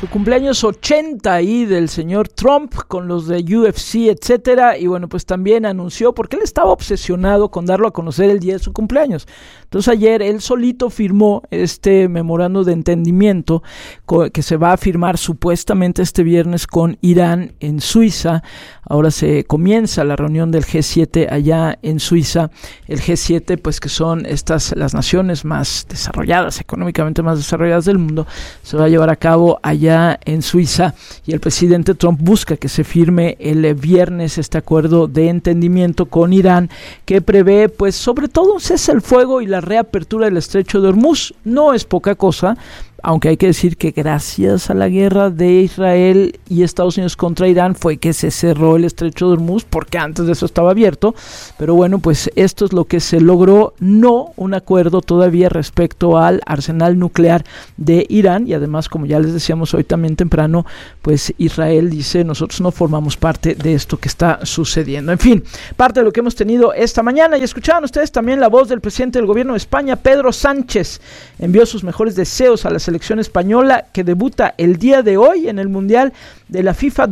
su cumpleaños 80 ahí del señor Trump con los de UFC, etcétera, y bueno, pues también anunció, porque él estaba obsesionado con darlo a conocer el día de su cumpleaños. Entonces ayer él solito firmó este memorando de entendimiento que se va a firmar supuestamente este viernes con Irán en Suiza. Ahora se comienza la reunión del G7 allá en Suiza. El G7, pues que son las naciones más desarrolladas, económicamente más desarrolladas del mundo, se va a llevar a cabo allá en Suiza, y el presidente Trump busca que se firme el viernes este acuerdo de entendimiento con Irán, que prevé pues sobre todo un cese al fuego y la reapertura del estrecho de Hormuz. No es poca cosa, aunque hay que decir que gracias a la guerra de Israel y Estados Unidos contra Irán fue que se cerró el estrecho de Hormuz, porque antes de eso estaba abierto. Pero bueno, pues esto es lo que se logró, no un acuerdo todavía respecto al arsenal nuclear de Irán. Y además, como ya les decíamos hoy también temprano, pues Israel dice: nosotros no formamos parte de esto que está sucediendo. En fin, parte de lo que hemos tenido esta mañana. Y escuchaban ustedes también la voz del presidente del gobierno de España, Pedro Sánchez. Envió sus mejores deseos a la selección española, que debuta el día de hoy en el Mundial de la FIFA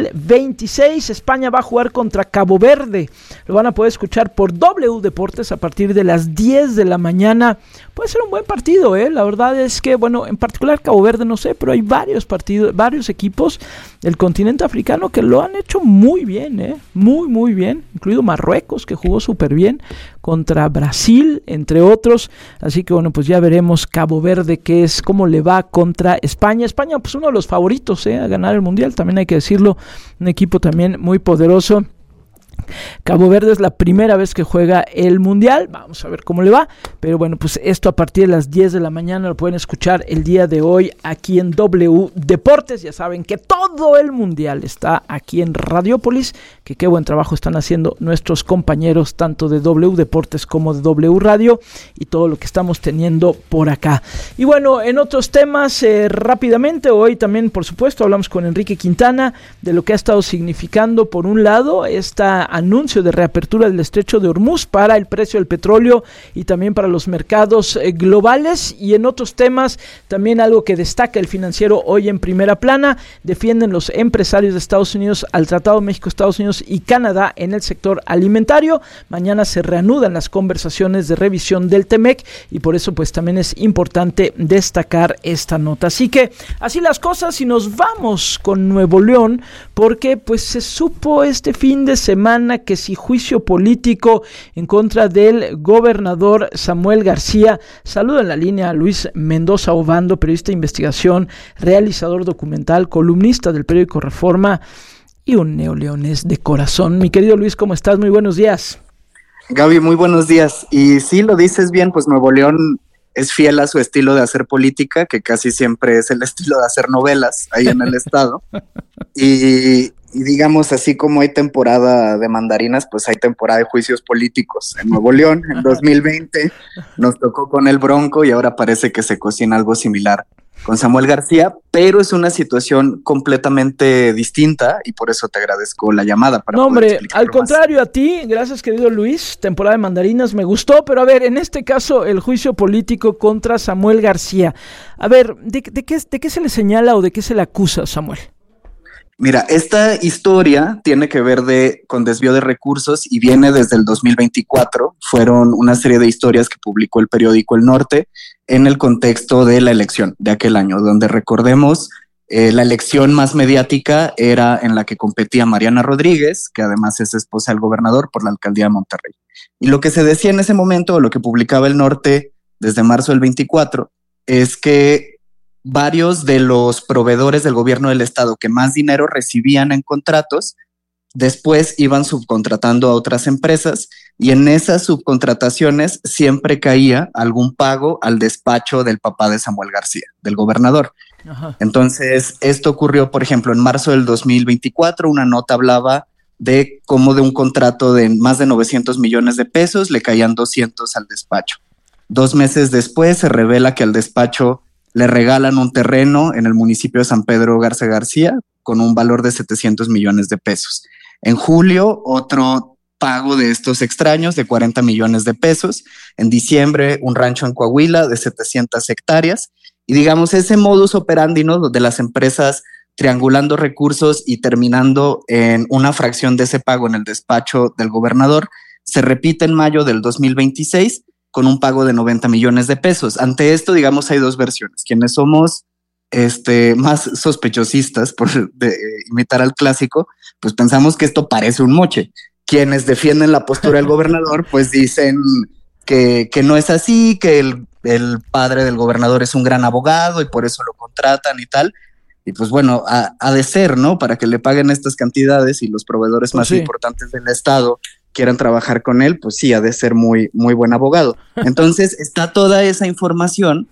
2026. España va a jugar contra Cabo Verde. Lo van a poder escuchar por W Deportes a partir de las 10 de la mañana. Puede ser un buen partido, la verdad es que, bueno, en particular Cabo Verde no sé, pero hay varios equipos del continente africano que lo han hecho muy bien, muy bien, incluido Marruecos, que jugó súper bien contra Brasil, entre otros. Así que bueno, pues ya veremos Cabo Verde cómo le va contra España. España, pues uno de los favoritos a ganar el Mundial, también hay que decirlo, un equipo también muy poderoso. Cabo Verde es la primera vez que juega el Mundial, vamos a ver cómo le va, pero bueno, pues esto a partir de las 10 de la mañana lo pueden escuchar el día de hoy aquí en W Deportes. Ya saben que todo el Mundial está aquí en Radiopolis, que qué buen trabajo están haciendo nuestros compañeros tanto de W Deportes como de W Radio, y todo lo que estamos teniendo por acá. Y bueno, en otros temas, rápidamente, hoy también por supuesto hablamos con Enrique Quintana de lo que ha estado significando, por un lado, esta anuncio de reapertura del estrecho de Hormuz para el precio del petróleo y también para los mercados globales. Y en otros temas, también algo que destaca el Financiero hoy en primera plana: defienden los empresarios de Estados Unidos al Tratado México-Estados Unidos y Canadá en el sector alimentario. Mañana se reanudan las conversaciones de revisión del TEMEC, y por eso pues también es importante destacar esta nota. Así que así las cosas, y nos vamos con Nuevo León, porque pues se supo este fin de semana que si juicio político en contra del gobernador Samuel García. Saludo en la línea a Luis Mendoza Obando, periodista de investigación, realizador documental, columnista del periódico Reforma y un neoleonés de corazón. Mi querido Luis, ¿cómo estás? Muy buenos días. Gaby, muy buenos días. Y sí, lo dices bien, pues Nuevo León es fiel a su estilo de hacer política, que casi siempre es el estilo de hacer novelas ahí en el estado. Y digamos, así como hay temporada de mandarinas, pues hay temporada de juicios políticos en Nuevo León. En 2020 nos tocó con el Bronco, y ahora parece que se cocina algo similar con Samuel García, pero es una situación completamente distinta, y por eso te agradezco la llamada. No, hombre, al contrario a ti, gracias querido Luis. Temporada de mandarinas me gustó, pero a ver, en este caso el juicio político contra Samuel García. A ver, ¿de qué se le señala o de qué se le acusa a Samuel? Mira, esta historia tiene que ver con desvío de recursos y viene desde el 2024. Fueron una serie de historias que publicó el periódico El Norte en el contexto de la elección de aquel año, donde recordemos, la elección más mediática era en la que competía Mariana Rodríguez, que además es esposa del gobernador, por la alcaldía de Monterrey. Y lo que se decía en ese momento, o lo que publicaba El Norte desde marzo del 24, es que varios de los proveedores del gobierno del estado que más dinero recibían en contratos, después iban subcontratando a otras empresas, y en esas subcontrataciones siempre caía algún pago al despacho del papá de Samuel García, del gobernador. Ajá. Entonces, esto ocurrió, por ejemplo, en marzo del 2024, una nota hablaba de cómo de un contrato de más de 900 millones de pesos le caían 200 al despacho. 2 meses después se revela que al despacho le regalan un terreno en el municipio de San Pedro Garza García con un valor de 700 millones de pesos. En julio, otro pago de estos extraños de 40 millones de pesos. En diciembre, un rancho en Coahuila de 700 hectáreas. Y digamos, ese modus operandi, ¿no? De las empresas triangulando recursos y terminando en una fracción de ese pago en el despacho del gobernador, se repite en mayo del 2026 con un pago de 90 millones de pesos. Ante esto, digamos, hay dos versiones. Quienes somos más sospechosistas por imitar al clásico, pues pensamos que esto parece un moche. Quienes defienden la postura del gobernador, pues dicen que no es así, que el padre del gobernador es un gran abogado y por eso lo contratan y tal. Y pues bueno, ha de ser, ¿no? Para que le paguen estas cantidades y los proveedores más importantes del Estado quieran trabajar con él, pues sí, ha de ser muy, muy buen abogado. Entonces está toda esa información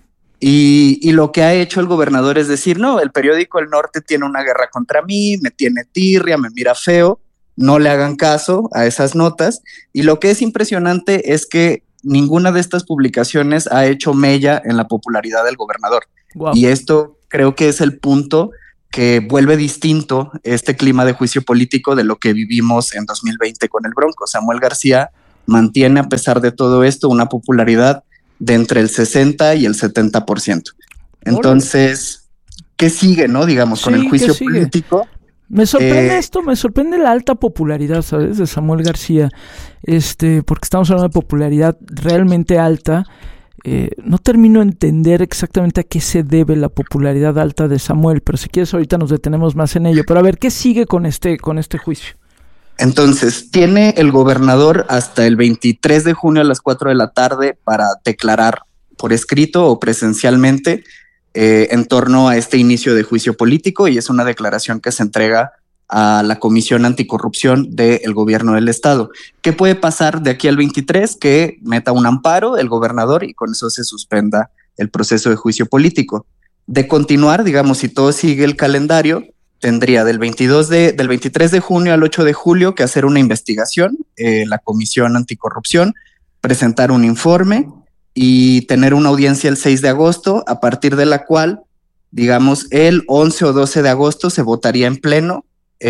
y lo que ha hecho el gobernador es decir, no, el periódico El Norte tiene una guerra contra mí, me tiene tirria, me mira feo, no le hagan caso a esas notas. Y lo que es impresionante es que ninguna de estas publicaciones ha hecho mella en la popularidad del gobernador. Wow. Y esto creo que es el punto que vuelve distinto este clima de juicio político de lo que vivimos en 2020 con el Bronco. Samuel García mantiene, a pesar de todo esto, una popularidad de entre el 60 y el 70%. Entonces, ¿qué sigue, no? Digamos, con el juicio político. Me sorprende me sorprende la alta popularidad, ¿sabes? De Samuel García, porque estamos hablando de popularidad realmente alta. No termino de entender exactamente a qué se debe la popularidad alta de Samuel, pero si quieres ahorita nos detenemos más en ello. Pero a ver, ¿qué sigue con este juicio? Entonces, tiene el gobernador hasta el 23 de junio a las 4 de la tarde para declarar por escrito o presencialmente en torno a este inicio de juicio político, y es una declaración que se entrega a la Comisión Anticorrupción del Gobierno del Estado. ¿Qué puede pasar de aquí al 23? Que meta un amparo el gobernador y con eso se suspenda el proceso de juicio político. De continuar, digamos, si todo sigue el calendario, tendría del 23 de junio al 8 de julio que hacer una investigación, la Comisión Anticorrupción, presentar un informe y tener una audiencia el 6 de agosto, a partir de la cual, digamos, el 11 o 12 de agosto se votaría en pleno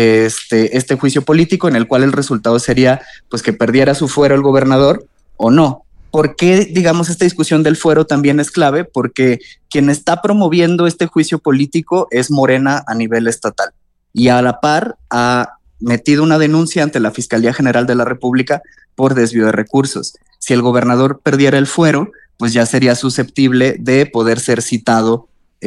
este juicio político, en el cual el resultado sería pues que perdiera su fuero el gobernador o no. ¿Por qué, digamos, esta discusión del fuero también es clave? Porque quien está promoviendo este juicio político es Morena a nivel estatal, y a la par ha metido una denuncia ante la Fiscalía General de la República por desvío de recursos. Si el gobernador perdiera el fuero, pues ya sería susceptible de poder ser citado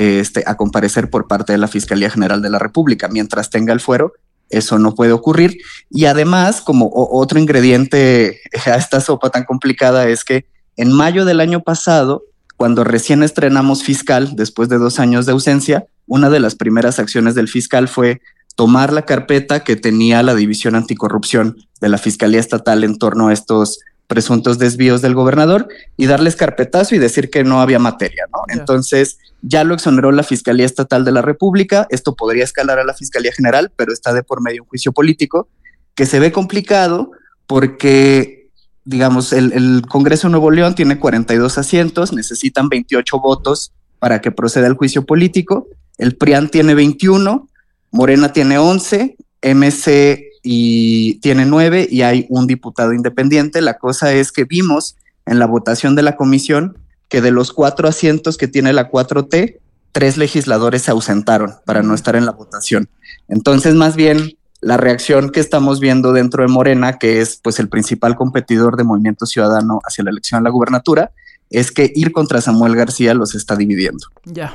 a comparecer por parte de la Fiscalía General de la República. Mientras tenga el fuero, eso no puede ocurrir. Y además, como otro ingrediente a esta sopa tan complicada, es que en mayo del año pasado, cuando recién estrenamos fiscal, después de 2 años de ausencia, una de las primeras acciones del fiscal fue tomar la carpeta que tenía la División Anticorrupción de la Fiscalía Estatal en torno a estos presuntos desvíos del gobernador y darles carpetazo y decir que no había materia, ¿no? Yeah. Entonces ya lo exoneró la Fiscalía Estatal de la República. Esto podría escalar a la Fiscalía General, pero está de por medio un juicio político que se ve complicado porque, digamos, el Congreso de Nuevo León tiene 42 asientos, necesitan 28 votos para que proceda el juicio político. El PRIAN tiene 21, Morena tiene 11, MC y tiene 9 y hay un diputado independiente. La cosa es que vimos en la votación de la comisión que de los 4 asientos que tiene la 4T, 3 legisladores se ausentaron para no estar en la votación. Entonces, más bien, la reacción que estamos viendo dentro de Morena, que es pues el principal competidor de Movimiento Ciudadano hacia la elección a la gubernatura, es que ir contra Samuel García los está dividiendo. Ya.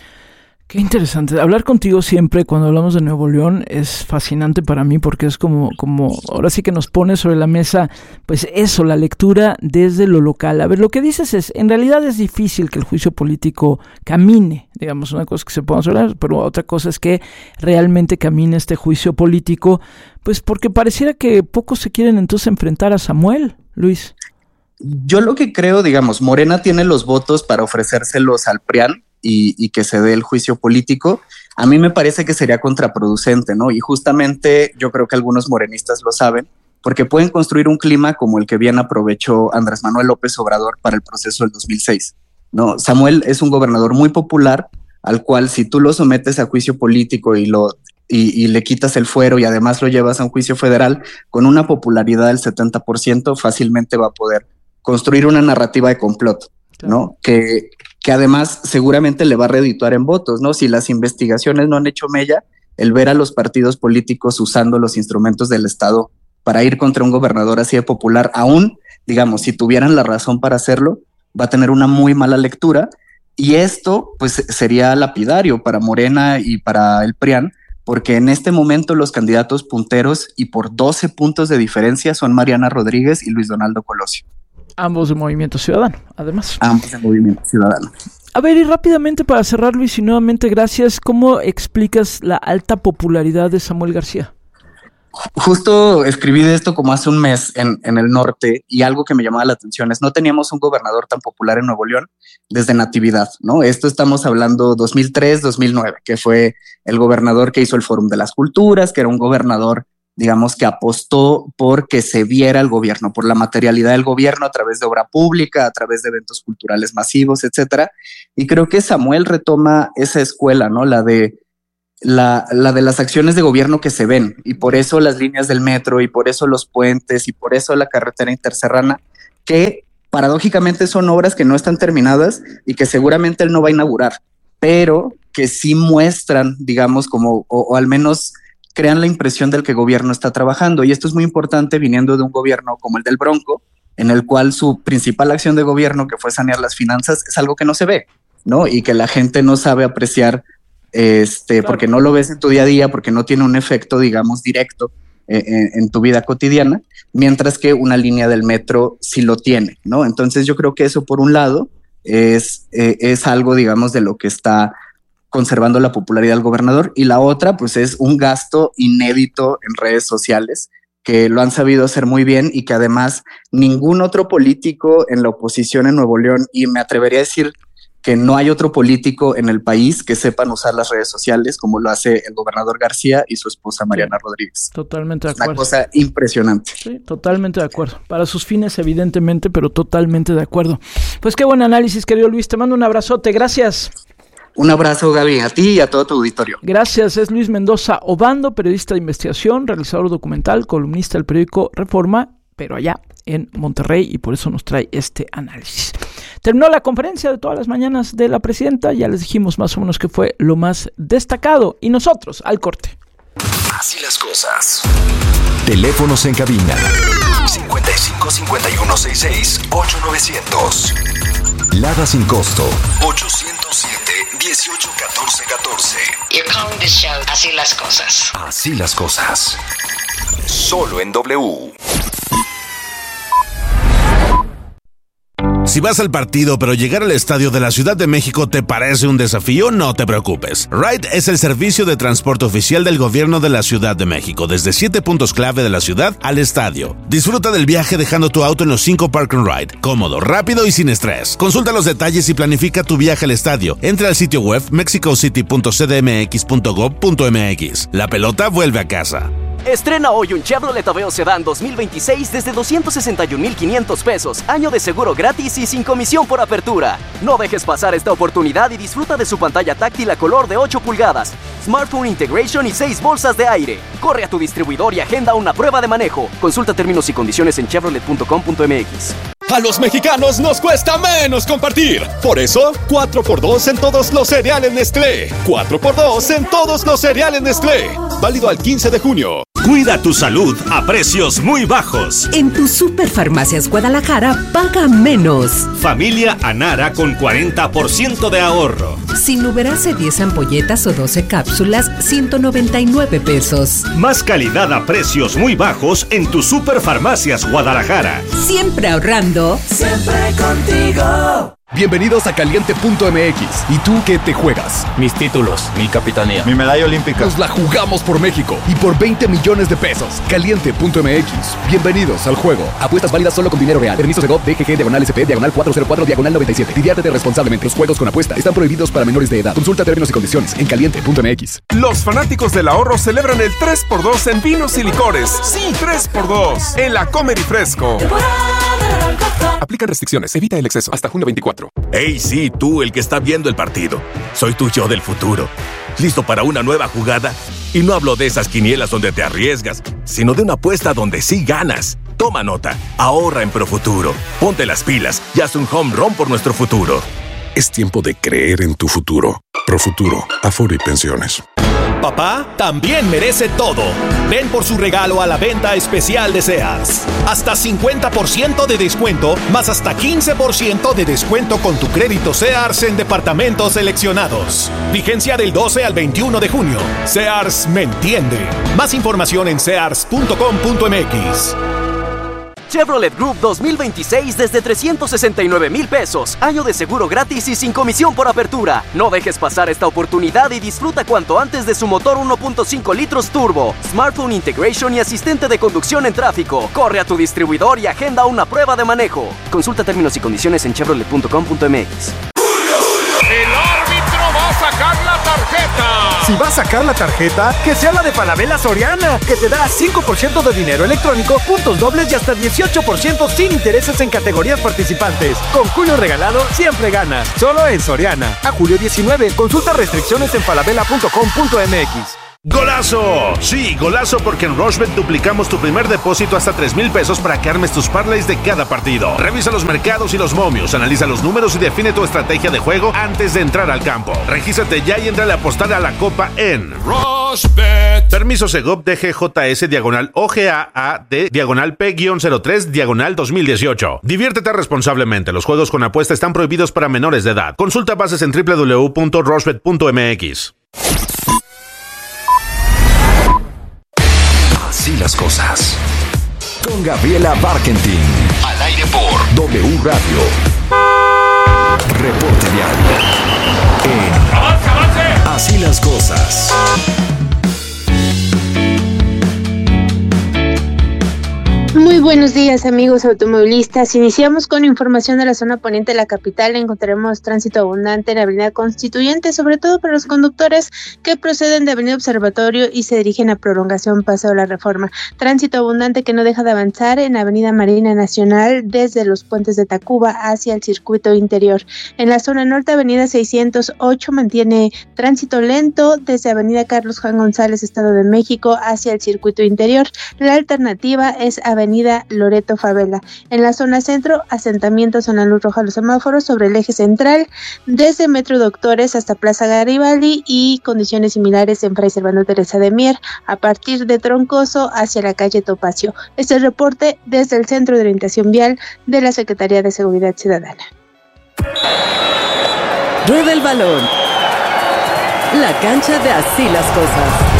Qué interesante. Hablar contigo siempre cuando hablamos de Nuevo León es fascinante para mí porque es como ahora sí que nos pone sobre la mesa, pues eso, la lectura desde lo local. A ver, lo que dices es, en realidad es difícil que el juicio político camine, digamos, una cosa que se pueda hablar, pero otra cosa es que realmente camine este juicio político, pues porque pareciera que pocos se quieren entonces enfrentar a Samuel, Luis. Yo lo que creo, digamos, Morena tiene los votos para ofrecérselos al PRIAN, y que se dé el juicio político. A mí me parece que sería contraproducente, ¿no? Y justamente yo creo que algunos morenistas lo saben, porque pueden construir un clima como el que bien aprovechó Andrés Manuel López Obrador para el proceso del 2006, ¿no? Samuel es un gobernador muy popular, al cual si tú lo sometes a juicio político y le quitas el fuero y además lo llevas a un juicio federal, con una popularidad del 70%, fácilmente va a poder construir una narrativa de complot, ¿no? Que que además seguramente le va a redituar en votos, ¿no? Si las investigaciones no han hecho mella, el ver a los partidos políticos usando los instrumentos del Estado para ir contra un gobernador así de popular, aún, digamos, si tuvieran la razón para hacerlo, va a tener una muy mala lectura, y esto pues sería lapidario para Morena y para el PRIAN, porque en este momento los candidatos punteros y por 12 puntos de diferencia son Mariana Rodríguez y Luis Donaldo Colosio. Ambos de Movimiento Ciudadano, además. Ambos de Movimiento Ciudadano. A ver, y rápidamente para cerrar, Luis, y nuevamente gracias, ¿cómo explicas la alta popularidad de Samuel García? Justo escribí de esto como hace un mes en el norte, y algo que me llamaba la atención es no teníamos un gobernador tan popular en Nuevo León desde Natividad, ¿no? Esto estamos hablando 2003-2009, que fue el gobernador que hizo el Fórum de las Culturas, que era un gobernador, digamos, que apostó por que se viera el gobierno, por la materialidad del gobierno a través de obra pública, a través de eventos culturales masivos, etcétera. Y creo que Samuel retoma esa escuela, ¿no? La de las acciones de gobierno que se ven, y por eso las líneas del metro, y por eso los puentes, y por eso la carretera interserrana, que paradójicamente son obras que no están terminadas y que seguramente él no va a inaugurar, pero que sí muestran, digamos, como, o al menos crean la impresión del que el gobierno está trabajando. Y esto es muy importante viniendo de un gobierno como el del Bronco, en el cual su principal acción de gobierno, que fue sanear las finanzas, es algo que no se ve, ¿no? Y que la gente no sabe apreciar, claro, porque no lo ves en tu día a día, porque no tiene un efecto, digamos, directo en tu vida cotidiana, mientras que una línea del metro sí lo tiene, ¿no? Entonces yo creo que eso, por un lado, es algo, digamos, de lo que está conservando la popularidad del gobernador, y la otra, pues, es un gasto inédito en redes sociales, que lo han sabido hacer muy bien, y que además ningún otro político en la oposición en Nuevo León, y me atrevería a decir que no hay otro político en el país que sepan usar las redes sociales como lo hace el gobernador García y su esposa Mariana Rodríguez. Totalmente de acuerdo. Una cosa impresionante. Sí, totalmente de acuerdo. Para sus fines, evidentemente, pero totalmente de acuerdo. Pues qué buen análisis, querido Luis. Te mando un abrazote. Gracias. Un abrazo, Gaby, a ti y a todo tu auditorio. Gracias. Es Luis Mendoza Obando, periodista de investigación, realizador documental, columnista del periódico Reforma, pero allá en Monterrey, y por eso nos trae este análisis. Terminó la conferencia de todas las mañanas de la presidenta, ya les dijimos más o menos qué fue lo más destacado, y nosotros al corte. Así las cosas. Teléfonos en cabina 55 51 66 8900. Lada sin costo 807 18 14 14. You're calling this show Así las cosas. Así las cosas. Solo en W. Si vas al partido pero llegar al estadio de la Ciudad de México te parece un desafío, no te preocupes. Ride es el servicio de transporte oficial del gobierno de la Ciudad de México, desde 7 puntos clave de la ciudad al estadio. Disfruta del viaje dejando tu auto en los 5 Park and Ride, cómodo, rápido y sin estrés. Consulta los detalles y planifica tu viaje al estadio. Entra al sitio web mexicocity.cdmx.gov.mx. La pelota vuelve a casa. Estrena hoy un Chevrolet Aveo Sedán 2026 desde 261,500 pesos, año de seguro gratis y sin comisión por apertura. No dejes pasar esta oportunidad y disfruta de su pantalla táctil a color de 8 pulgadas, smartphone integration y 6 bolsas de aire. Corre a tu distribuidor y agenda una prueba de manejo. Consulta términos y condiciones en chevrolet.com.mx. A los mexicanos nos cuesta menos compartir. Por eso, 4x2 en todos los cereales Nestlé. 4x2 en todos los cereales Nestlé. Válido al 15 de junio. Cuida tu salud a precios muy bajos. En tu Superfarmacias Guadalajara, paga menos. Familia Anara con 40% de ahorro. Sinuberase 10 ampolletas o 12 cápsulas, 199 pesos. Más calidad a precios muy bajos en tu Superfarmacias Guadalajara. Siempre ahorrando. Siempre contigo. Bienvenidos a Caliente.mx. ¿Y tú qué te juegas? Mis títulos, mi capitanía, mi medalla olímpica. Nos la jugamos por México y por 20 millones de pesos. Caliente.mx. Bienvenidos al juego. Apuestas válidas solo con dinero real. Permiso de GOV, DGG, /SP, /404, /97. Diviértete responsablemente. Los juegos con apuesta están prohibidos para menores de edad. Consulta términos y condiciones en Caliente.mx. Los fanáticos del ahorro celebran el 3x2 en vinos y licores. Sí, 3x2 en la Comer y Fresco. Aplican restricciones. Evita el exceso. Hasta junio 24. Hey, sí, tú, el que está viendo el partido. Soy tu yo del futuro. ¿Listo para una nueva jugada? Y no hablo de esas quinielas donde te arriesgas, sino de una apuesta donde sí ganas. Toma nota. Ahorra en Profuturo. Ponte las pilas y haz un home run por nuestro futuro. Es tiempo de creer en tu futuro. Profuturo, Afore y Pensiones. Papá también merece todo. Ven por su regalo a la venta especial de Sears. Hasta 50% de descuento, más hasta 15% de descuento con tu crédito Sears en departamentos seleccionados. Vigencia del 12 al 21 de junio. Sears me entiende. Más información en sears.com.mx. Chevrolet Group 2026 desde 369,000 pesos. Año de seguro gratis y sin comisión por apertura. No dejes pasar esta oportunidad y disfruta cuanto antes de su motor 1.5 litros turbo, smartphone integration y asistente de conducción en tráfico. Corre a tu distribuidor y agenda una prueba de manejo. Consulta términos y condiciones en chevrolet.com.mx. El árbitro va a sacar la tarjeta. Si va a sacar la tarjeta, que sea la de Falabella Soriana, que te da 5% de dinero electrónico, puntos dobles y hasta 18% sin intereses en categorías participantes. Con Julio Regalado siempre ganas. Solo en Soriana. A julio 19. Consulta restricciones en falabella.com.mx. ¡Golazo! Sí, golazo, porque en Rushbet duplicamos tu primer depósito hasta 3,000 pesos para que armes tus parlays de cada partido. Revisa los mercados y los momios, analiza los números y define tu estrategia de juego antes de entrar al campo. Regístrate ya y entra a apostar a la copa en Rushbet. Permiso Segov DGJS /OGAAD /P-03 /2018. Diviértete responsablemente. Los juegos con apuesta están prohibidos para menores de edad. Consulta bases en www.rushbet.mx. Así las cosas. Con Gabriela Barkentin. Al aire por W Radio. Reporte diario. ¡Avance! Así las cosas. Muy buenos días, amigos automovilistas. Iniciamos con información de la zona poniente de la capital. Encontraremos tránsito abundante en Avenida Constituyente, sobre todo para los conductores que proceden de Avenida Observatorio y se dirigen a Prolongación Paseo La Reforma. Tránsito abundante que no deja de avanzar en Avenida Marina Nacional desde los puentes de Tacuba hacia el circuito interior. En la zona norte, Avenida 608 mantiene tránsito lento desde Avenida Carlos Juan González, Estado de México, hacia el circuito interior. La alternativa es Avenida Loreto Favela. En la zona centro, asentamientos en la luz roja de los semáforos sobre el eje central, desde Metro Doctores hasta Plaza Garibaldi, y condiciones similares en Fray Servando Teresa de Mier, a partir de Troncoso hacia la calle Topacio. Este es el reporte desde el Centro de Orientación Vial de la Secretaría de Seguridad Ciudadana. Rueda el balón. La cancha de Así las cosas.